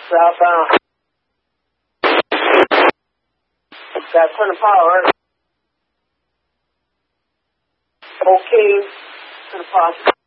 southbound. Got a ton of power. Okay to the positive.